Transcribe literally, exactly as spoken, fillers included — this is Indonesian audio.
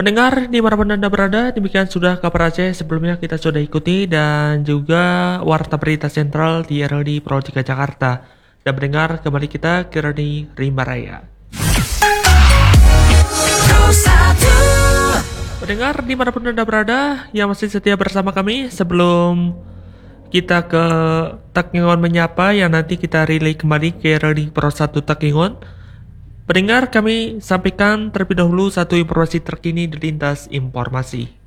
Pendengar dimanapun Anda berada, demikian sudah kabar Aceh sebelumnya kita sudah ikuti dan juga Warta Berita Sentral di R L D Pro tiga Jakarta. Dan mendengar kembali kita ke R L D Rimba Raya. Pendengar dimanapun Anda berada yang masih setia bersama kami sebelum kita ke Takengon Menyapa yang nanti kita relay kembali ke R L D Pro satu Takengon. Pendengar, kami sampaikan terlebih dahulu satu informasi terkini di lintas informasi.